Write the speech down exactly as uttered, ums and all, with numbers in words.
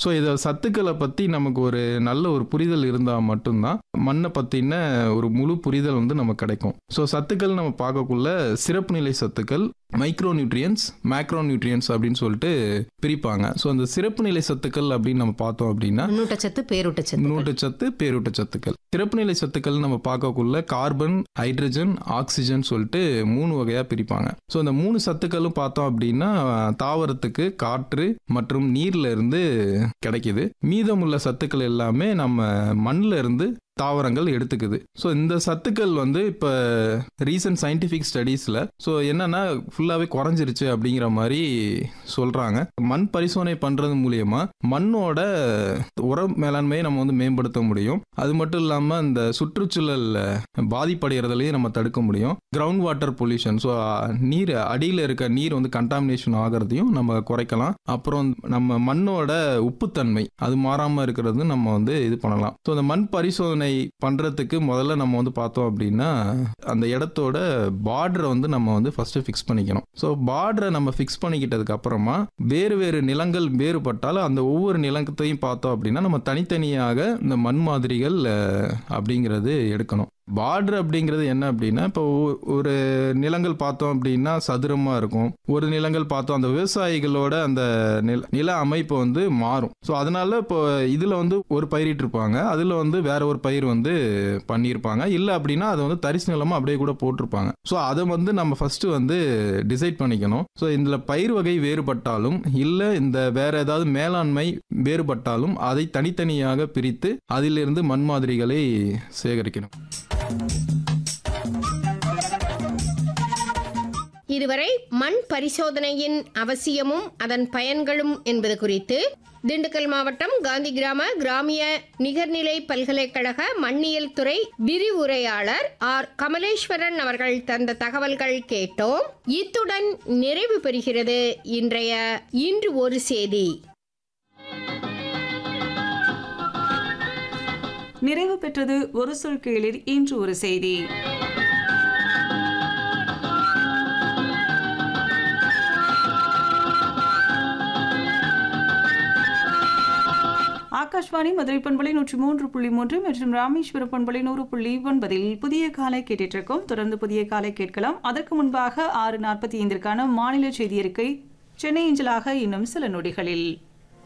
So இதை சத்துக்களை பற்றி நமக்கு ஒரு நல்ல ஒரு புரிதல் இருந்தால் மட்டும்தான் மண்ணை பற்றின ஒரு முழு புரிதல் வந்து நமக்கு கிடைக்கும். ஸோ சத்துக்கள் நம்ம பார்க்கக்குள்ள சிறப்பு நிலை சத்துக்கள், மைக்ரோ நியூட்ரியன்ஸ், மேக்ரோ நியூட்ரியன்ஸ் அப்படின்னு சொல்லிட்டு பிரிப்பாங்க. ஸோ அந்த சிறப்பு நிலை சத்துக்கள் அப்படின்னு நம்ம பார்த்தோம் அப்படின்னா நுண்ணூட்டச்சத்து, பேரூட்டச்சத்து, நுண்ணூட்டச்சத்து, பேரூட்டச்சத்துக்கள். சிறப்பு நிலை சத்துக்கள் நம்ம பார்க்கக்குள்ள கார்பன், ஹைட்ரஜன், ஆக்சிஜன் சொல்லிட்டு மூணு வகையாக பிரிப்பாங்க. ஸோ அந்த மூணு சத்துக்களும் பார்த்தோம் அப்படின்னா தாவரத்துக்கு காற்று மற்றும் நீர்ல இருந்து கிடைக்குது. மீதமுள்ள சத்துக்கள் எல்லாமே நம்ம மண்ணில் இருந்து தாவரங்கள் எடுத்துக்குது. ஸோ இந்த சத்துக்கள் வந்து இப்போ ரீசன்ட் சயின்டிஃபிக் ஸ்டடீஸில் ஸோ என்னன்னா ஃபுல்லாகவே குறைஞ்சிருச்சு அப்படிங்கிற மாதிரி சொல்கிறாங்க. மண் பரிசோதனை பண்ணுறது மூலயமா மண்ணோட உர மேலாண்மையை நம்ம வந்து மேம்படுத்த முடியும். அது மட்டும் இல்லாமல் இந்த சுற்றுச்சூழல் பாதிப்படைகிறதுலையும் நம்ம தடுக்க முடியும். கிரவுண்ட் வாட்டர் பொல்யூஷன், ஸோ நீர் அடியில் இருக்க நீர் வந்து கண்டாமினேஷன் ஆகிறதையும் நம்ம குறைக்கலாம். அப்புறம் நம்ம மண்ணோட உப்புத்தன்மை அது மாறாமல் இருக்கிறது நம்ம வந்து இது பண்ணலாம். ஸோ அந்த மண் பரிசோதனை பண்றதுக்கு முதல்ல நம்ம வந்து பார்த்தோம் அப்படின்னா அந்த இடத்தோட பார்டரை வந்து நம்ம வந்து ஃபர்ஸ்ட் ஃபிக்ஸ் பண்ணிக்கணும். ஸோ பார்டரை நம்ம ஃபிக்ஸ் பண்ணிக்கிட்டதுக்கு அப்புறமா வேறு வேறு நிலங்கள் வேறுபட்டாலும் அந்த ஒவ்வொரு நிலத்தையும் பார்த்தோம் அப்படின்னா நம்ம தனித்தனியாக இந்த மண் மாதிரிகள் அப்படிங்கிறது எடுக்கணும். பார்டர் அப்படிங்கிறது என்ன அப்படின்னா இப்போ ஒரு நிலங்கள் பார்த்தோம் அப்படின்னா சதுரமாக இருக்கும், ஒரு நிலங்கள் பார்த்தோம் அந்த விவசாயிகளோட அந்த நில நில அமைப்பு வந்து மாறும். ஸோ அதனால இப்போ இதில் வந்து ஒரு பயிரிட்டு இருப்பாங்க, அதில் வந்து வேற ஒரு பயிர் வந்து பண்ணியிருப்பாங்க. இல்லை அப்படின்னா அதை வந்து தரிசு நிலமாக அப்படியே கூட போட்டிருப்பாங்க. ஸோ அதை வந்து நம்ம ஃபர்ஸ்ட் வந்து டிசைட் பண்ணிக்கணும். ஸோ இதில் பயிர் வகை வேறுபட்டாலும் இல்லை இந்த வேற ஏதாவது மேலாண்மை வேறுபட்டாலும் அதை தனித்தனியாக பிரித்து அதிலிருந்து மண் மாதிரிகளை சேகரிக்கணும். இதுவரை மண் பரிசோதனையின் அவசியமும் அதன் பயன்களும் என்பது குறித்து திண்டுக்கல் மாவட்டம் காந்தி கிராம கிராமிய நிகர்நிலை பல்கலைக்கழக மண்ணியல் துறை விரிவுரையாளர் ஆர் கமலேஸ்வரன் அவர்கள் தந்த தகவல்கள் கேட்டோம். இத்துடன் நிறைவு பெறுகிறது இன்றைய இன்று ஒரு செய்தி. நிறைவு பெற்றது ஒரு சொல் கேளிர் இன்று ஒரு செய்தி. ஆகாஷ்வாணி மதுரை பண்பலை நூற்றி மூன்று புள்ளி மூன்று மற்றும் ராமேஸ்வர பண்பலை நூறு புள்ளி ஒன்பதில் புதிய காலை கேட்டிருக்கோம். தொடர்ந்து புதிய காலை கேட்கலாம். அதற்கு முன்பாக ஆறு நாற்பத்தி ஐந்திற்கான மாநில செய்தி அறிக்கை சென்னை அஞ்சலாக இன்னும் சில நொடிகளில்.